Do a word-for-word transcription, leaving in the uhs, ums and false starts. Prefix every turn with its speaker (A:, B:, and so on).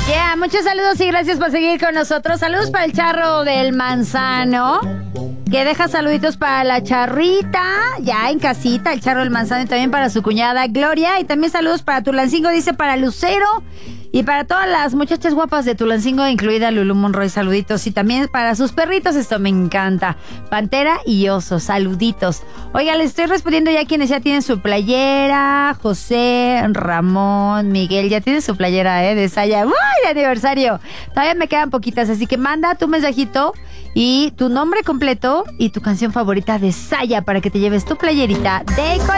A: Yeah, muchos saludos y gracias por seguir con nosotros. Saludos para el Charro del Manzano, que deja saluditos para la Charrita, ya en casita, el Charro del Manzano, y también para su cuñada Gloria. Y también saludos para Tulancingo, dice para Lucero. Y para todas las muchachas guapas de Tulancingo, incluida Lulú Monroy, saluditos. Y también para sus perritos, esto me encanta. Pantera y Oso, saluditos. Oiga, les estoy respondiendo ya quienes ya tienen su playera. José, Ramón, Miguel, ya tienen su playera, ¿eh? De Saya. ¡Uy, de aniversario! Todavía me quedan poquitas, así que manda tu mensajito y tu nombre completo y tu canción favorita de Saya para que te lleves tu playerita de color.